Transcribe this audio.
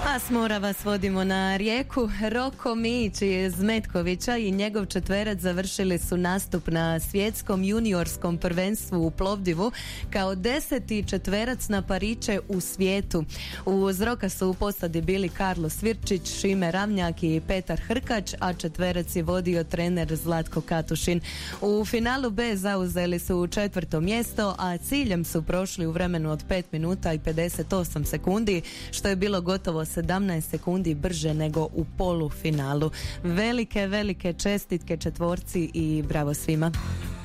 A s mora vas vodimo na rijeku. Roko Mić iz Metkovića i njegov četverac završili su nastup na svjetskom juniorskom prvenstvu u Plovdivu kao 10. četverac na pariće u svijetu. Uz Roka su u posadi bili Karlo Svirčić, Šime Ravnjak i Petar Hrkač, a četverac je vodio trener Zlatko Katušin. U finalu B zauzeli su 4. mjesto, a ciljem su prošli u vremenu od 5 minuta i 58 sekundi, što je bilo gotovo 17 sekundi brže nego u polufinalu. Velike čestitke četvorci i bravo svima.